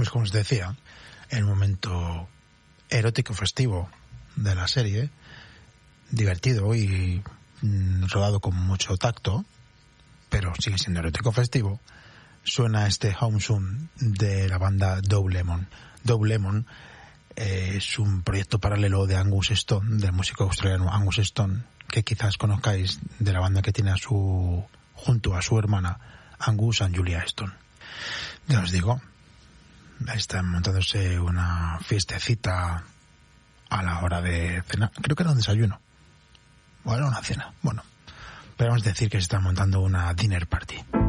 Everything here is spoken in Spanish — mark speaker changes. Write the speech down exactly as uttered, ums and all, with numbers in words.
Speaker 1: pues como os decía, el momento erótico festivo de la serie, divertido y mm, rodado con mucho tacto, pero sigue siendo erótico festivo, suena este Home Soon de la banda Doug Lemon. Doug Lemon eh, es un proyecto paralelo de Angus Stone, del músico australiano Angus Stone, que quizás conozcáis, de la banda que tiene a su junto a su hermana Angus and Julia Stone. Ya os digo, están montándose una fiestecita a la hora de cenar. Creo que era un desayuno. O era una cena. Bueno, podemos decir que se están montando una dinner party.